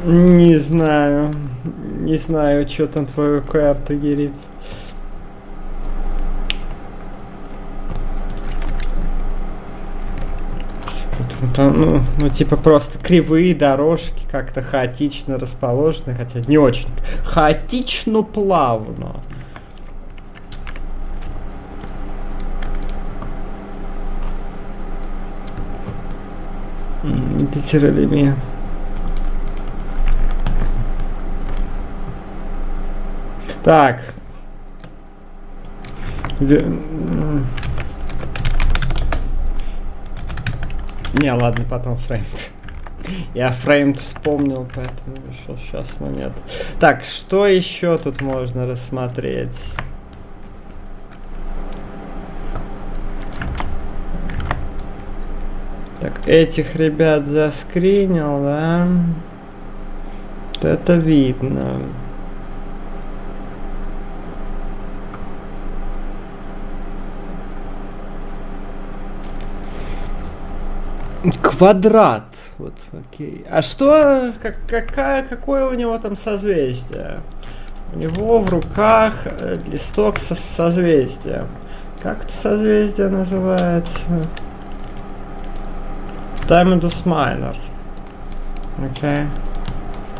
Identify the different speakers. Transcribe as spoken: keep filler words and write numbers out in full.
Speaker 1: Не знаю. Не знаю, что там твоя карта герит. Там, ну, ну, типа просто кривые дорожки, как-то хаотично расположены, хотя не очень. Хаотично плавно. Детералими. Так. Не, ладно, потом фреймд. Я фреймд вспомнил, поэтому решил сейчас, но нет. Так, что еще тут можно рассмотреть? Так, этих ребят заскринил, да? Вот это видно. Квадрат. Вот, окей. А что, как, какая, какое у него там созвездие? У него в руках листок со созвездием. Как это созвездие называется? Timidus Minor. Окей. Okay.